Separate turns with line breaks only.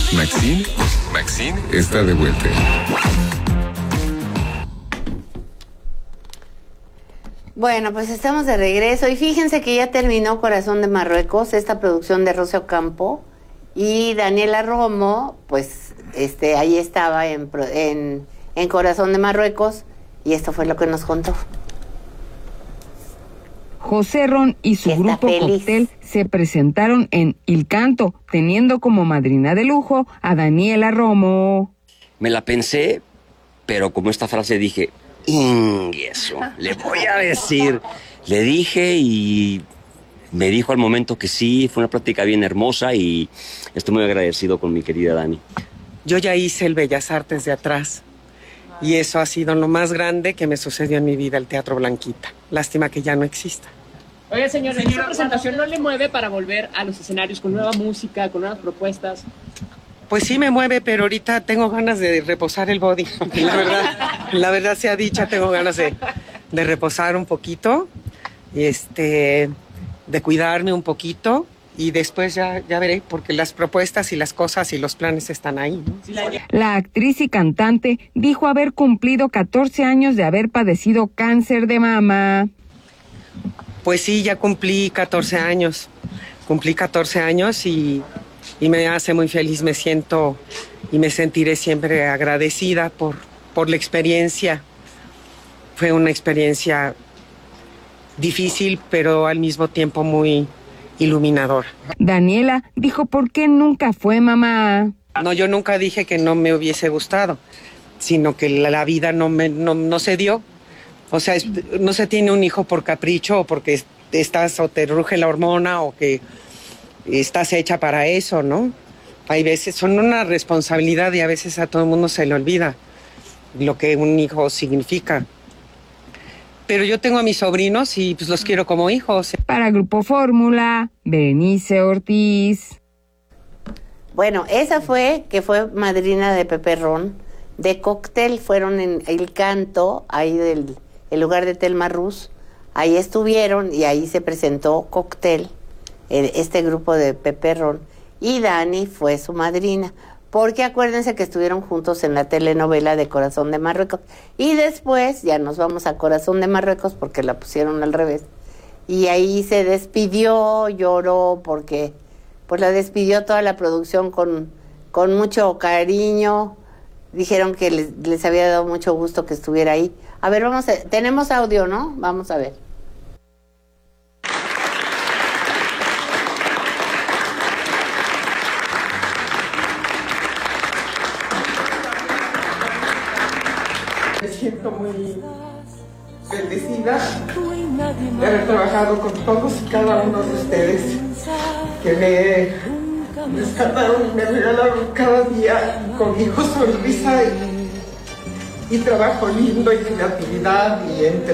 Maxine está de vuelta.
Bueno, pues estamos de regreso y fíjense que ya terminó Corazón de Marruecos, esta producción de Rocío Ocampo, y Daniela Romo, pues ahí estaba en Corazón de Marruecos, y esto fue lo que nos contó.
José Ron y su grupo
feliz.
Cóctel se presentaron en Il Canto, teniendo como madrina de lujo a Daniela Romo.
Me la pensé, pero como esta frase dije, eso, le voy a decir. Le dije y me dijo al momento que sí, fue una plática bien hermosa y estoy muy agradecido con mi querida Dani.
Yo ya hice el Bellas Artes de atrás y eso ha sido lo más grande que me sucedió en mi vida, el Teatro Blanquita. Lástima que ya no exista.
Oiga, señora, ¿esta presentación no le mueve para volver a los escenarios con nueva música, con nuevas propuestas?
Pues sí me mueve, pero ahorita tengo ganas de reposar el body. La verdad sea dicha, tengo ganas de reposar un poquito, y de cuidarme un poquito, y después ya veré, porque las propuestas y las cosas y los planes están ahí, ¿no?
La actriz y cantante dijo haber cumplido 14 años de haber padecido cáncer de mama.
Pues sí, ya cumplí 14 años. Cumplí 14 años y me hace muy feliz, me siento y me sentiré siempre agradecida por la experiencia. Fue una experiencia difícil, pero al mismo tiempo muy iluminadora.
Daniela dijo por qué nunca fue mamá.
No, yo nunca dije que no me hubiese gustado, sino que la vida no se dio. O sea, no se tiene un hijo por capricho o porque estás o te ruge la hormona o que estás hecha para eso, ¿no? Hay veces, son una responsabilidad y a veces a todo el mundo se le olvida lo que un hijo significa. Pero yo tengo a mis sobrinos y pues los quiero como hijos.
Para Grupo Fórmula, Berenice Ortiz.
Bueno, esa fue madrina de Pepe Ron, de Cóctel, fueron en El Canto, ahí del el lugar de Telma Rus, ahí estuvieron y ahí se presentó Cóctel, este grupo de Pepe Ron, y Dani fue su madrina, porque acuérdense que estuvieron juntos en la telenovela de Corazón de Marruecos, y después ya nos vamos a Corazón de Marruecos porque la pusieron al revés, y ahí se despidió, lloró, porque pues la despidió toda la producción con mucho cariño. Dijeron que les había dado mucho gusto que estuviera ahí. A ver, tenemos audio, ¿no? Vamos a ver.
Me siento muy bendecida de haber trabajado con todos y cada uno de ustedes, que me rescataron y me regalaron cada día conmigo sonrisa y trabajo lindo y creatividad y entre